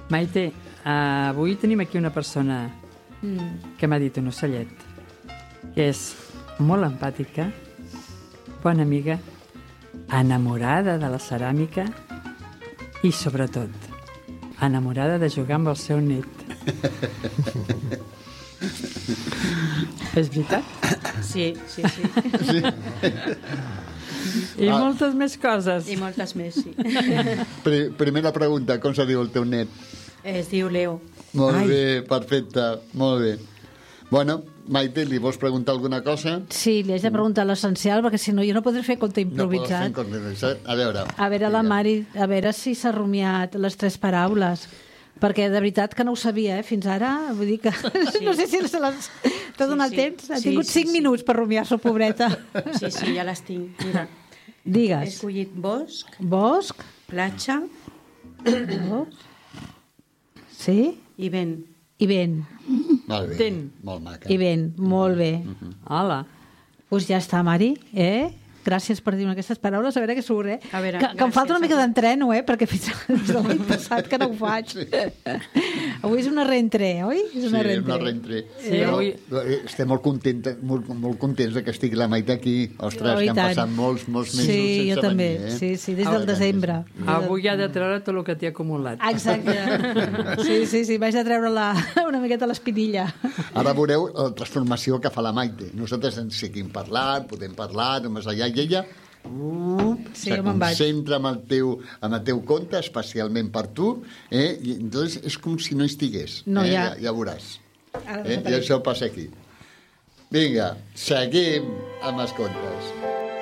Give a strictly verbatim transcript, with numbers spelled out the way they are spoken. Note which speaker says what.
Speaker 1: Maite, uh, avui tenim aquí una persona mm. que m'ha dit un ocellet, que és molt empàtica, bona amiga, enamorada de la ceràmica i, sobretot, enamorada de jugar amb el seu net. És veritat?
Speaker 2: Sí, sí, sí. sí.
Speaker 1: I ah. moltes més coses.
Speaker 2: I moltes més, sí.
Speaker 3: Pr- primera pregunta, com se diu el teu net?
Speaker 2: Es diu Leo.
Speaker 3: Molt
Speaker 2: Ai.
Speaker 3: bé, perfecte, molt bé. Bueno, Maite, li vols preguntar alguna cosa?
Speaker 4: Sí, li haig de preguntar l'essencial, perquè si no jo no podré fer conte improvisat.
Speaker 3: No pots fer conte improvisat. A veure.
Speaker 4: A veure, la Mari, a veure si s'ha rumiat les tres paraules. Perquè de veritat que no ho sabia, eh, fins ara. Vull dir que sí. no sé si se les... T'ha donat sí, sí. temps? Ha sí, tingut cinc sí, minuts sí. per rumiar-se, pobreta.
Speaker 2: Sí, sí, ja les tinc. Mira.
Speaker 4: Digues.
Speaker 2: He escollit bosc.
Speaker 4: Bosc.
Speaker 2: Platja.
Speaker 4: Bosc. Sí.
Speaker 2: I vent.
Speaker 4: I vent.
Speaker 3: Molt bé,
Speaker 1: Ten.
Speaker 3: molt maca.
Speaker 4: I vent, molt bé.
Speaker 3: Uh-huh.
Speaker 1: Hola.
Speaker 4: Doncs pues ja està, Mari, eh? Gràcies per dir-me aquestes paraules, a veure què surt, eh?
Speaker 2: A veure,
Speaker 4: que, que em falta una mica d'entreno, eh? Perquè fins a l'any passat que no ho faig. Sí. Avui és una reentré, oi? És una
Speaker 3: sí,
Speaker 4: reentré.
Speaker 3: és una reentré.
Speaker 1: Sí,
Speaker 3: Però
Speaker 1: avui...
Speaker 3: estem molt contents, molt, molt contents que estigui la Maite aquí. Ostres,
Speaker 4: oh,
Speaker 3: que han
Speaker 4: tant.
Speaker 3: passat molts, molts mesos
Speaker 4: sí,
Speaker 3: sense
Speaker 4: jo també.
Speaker 3: venir, eh?
Speaker 4: Sí, sí, des del desembre.
Speaker 1: Avui ha de treure tot el que t'he acumulat.
Speaker 4: Exacte. Sí, sí, sí, vaig a treure la, una miqueta l'espinilla.
Speaker 3: Ara veureu la transformació que fa la Maite. Nosaltres ens seguim parlant, podem parlar, només allà, i ella uh,
Speaker 4: sí,
Speaker 3: se concentra amb el, teu, amb el teu conte, especialment per tu, eh? I entonces és com si no estigués.
Speaker 4: No,
Speaker 3: eh?
Speaker 4: ja.
Speaker 3: ja. Ja veuràs.
Speaker 4: Ara
Speaker 3: Eh? I això passa aquí. Vinga, seguim amb els contes.